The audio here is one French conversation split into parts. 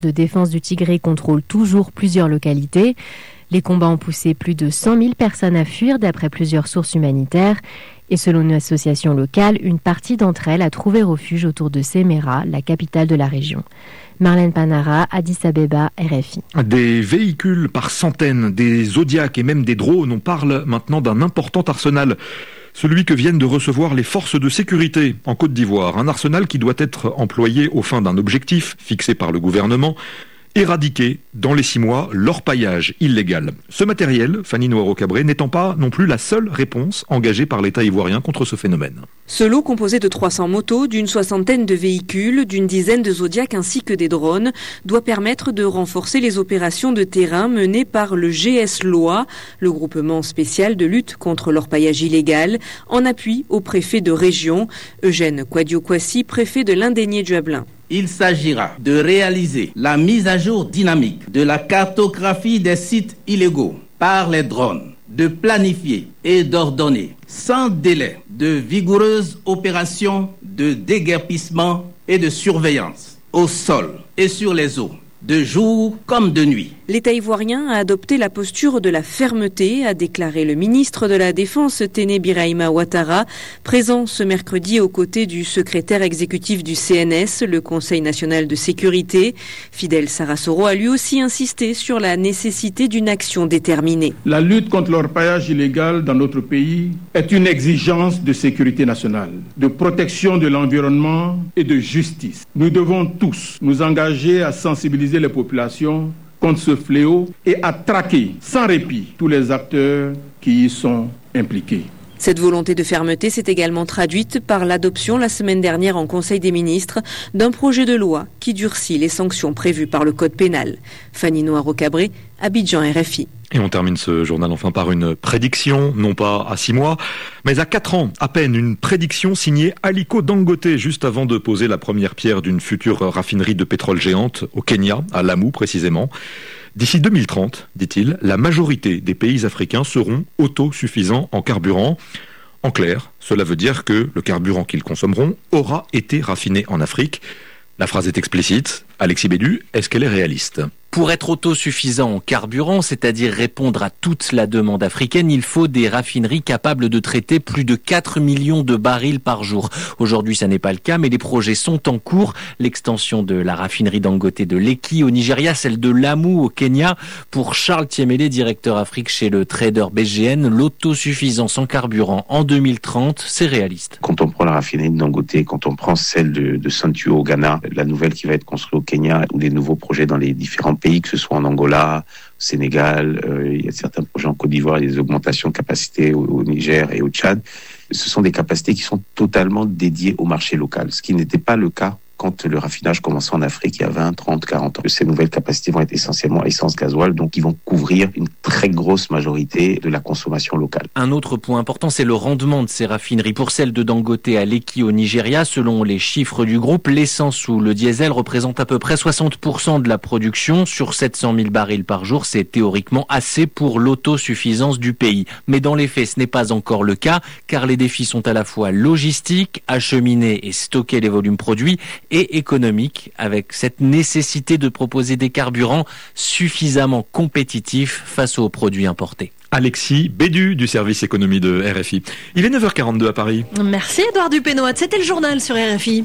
de défense du Tigré contrôle toujours plusieurs localités. Les combats ont poussé plus de 100 000 personnes à fuir d'après plusieurs sources humanitaires. Et selon une association locale, une partie d'entre elles a trouvé refuge autour de Semera, la capitale de la région. Marlène Panara, Addis Abeba, RFI. Des véhicules par centaines, des Zodiac et même des drones, on parle maintenant d'un important arsenal. Celui que viennent de recevoir les forces de sécurité en Côte d'Ivoire. Un arsenal qui doit être employé aux fins d'un objectif fixé par le gouvernement. Éradiquer dans les 6 mois l'orpaillage illégal. Ce matériel, Fanny Noiro-Cabré, n'étant pas non plus la seule réponse engagée par l'État ivoirien contre ce phénomène. Ce lot composé de 300 motos, d'une soixantaine de véhicules, d'une dizaine de Zodiac ainsi que des drones doit permettre de renforcer les opérations de terrain menées par le GS-LOA, le groupement spécial de lutte contre l'orpaillage illégal, en appui au préfet de région, Eugène Kwadio-Kwasi, préfet de l'Indénié-Duablin. Il s'agira de réaliser la mise à jour dynamique de la cartographie des sites illégaux par les drones, de planifier et d'ordonner sans délai de vigoureuses opérations de déguerpissement et de surveillance au sol et sur les eaux, de jour comme de nuit. L'État ivoirien a adopté la posture de la fermeté, a déclaré le ministre de la Défense Téné Birahima Ouattara, présent ce mercredi aux côtés du secrétaire exécutif du CNS, le Conseil national de sécurité. Fidel Sarasoro a lui aussi insisté sur la nécessité d'une action déterminée. La lutte contre l'orpaillage illégal dans notre pays est une exigence de sécurité nationale, de protection de l'environnement et de justice. Nous devons tous nous engager à sensibiliser les populations contre ce fléau et à traquer sans répit tous les acteurs qui y sont impliqués. Cette volonté de fermeté s'est également traduite par l'adoption la semaine dernière en Conseil des ministres d'un projet de loi qui durcit les sanctions prévues par le Code pénal. Fanny Noiro-Cabré, Abidjan, RFI. Et on termine ce journal enfin par une prédiction, non pas à 6 mois, mais à 4 ans à peine. Une prédiction signée Aliko Dangote, juste avant de poser la première pierre d'une future raffinerie de pétrole géante au Kenya, à Lamu précisément. D'ici 2030, dit-il, la majorité des pays africains seront autosuffisants en carburant. En clair, cela veut dire que le carburant qu'ils consommeront aura été raffiné en Afrique. La phrase est explicite. Alexis Bédu, est-ce qu'elle est réaliste ? Pour être autosuffisant en carburant, c'est-à-dire répondre à toute la demande africaine, il faut des raffineries capables de traiter plus de 4 millions de barils par jour. Aujourd'hui, ça n'est pas le cas, mais les projets sont en cours. L'extension de la raffinerie Dangote de Lekki au Nigeria, celle de Lamu au Kenya. Pour Charles Thiemele, directeur Afrique chez le trader BGN, l'autosuffisance en carburant en 2030, c'est réaliste. Quand on prend la raffinerie de Dangote, quand on prend celle de Saint-Tuo au Ghana, la nouvelle qui va être construite au Kenya, ou les nouveaux projets dans les différents pays, que ce soit en Angola, au Sénégal, il y a certains projets en Côte d'Ivoire, il y a des augmentations de capacité au Niger et au Tchad. Ce sont des capacités qui sont totalement dédiées au marché local, ce qui n'était pas le cas quand le raffinage commençait en Afrique il y a 20, 30, 40 ans. Ces nouvelles capacités vont être essentiellement essence gasoil, donc ils vont couvrir une très grosse majorité de la consommation locale. Un autre point important, c'est le rendement de ces raffineries. Pour celle de Dangote à Lekki au Nigeria, selon les chiffres du groupe, l'essence ou le diesel représente à peu près 60% de la production. Sur 700 000 barils par jour, c'est théoriquement assez pour l'autosuffisance du pays. Mais dans les faits, ce n'est pas encore le cas, car les défis sont à la fois logistiques, acheminer et stocker les volumes produits, et économique, avec cette nécessité de proposer des carburants suffisamment compétitifs face aux produits importés. Alexis Bédu du service économie de RFI. Il est 9h42 à Paris. Merci Edouard Dupénoat, c'était le journal sur RFI.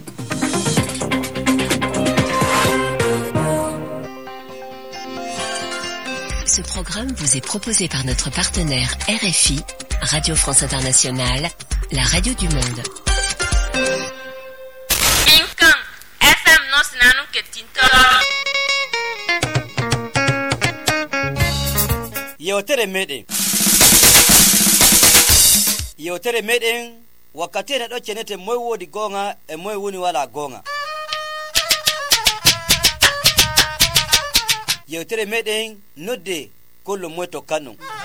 Ce programme vous est proposé par notre partenaire RFI, Radio France Internationale, la radio du monde. Yewtere meɗen wakkati ne ɗo cenete moy wodi gonga e moy woni wala gonga. Yewtere meɗen nodde kollo moy to kanum.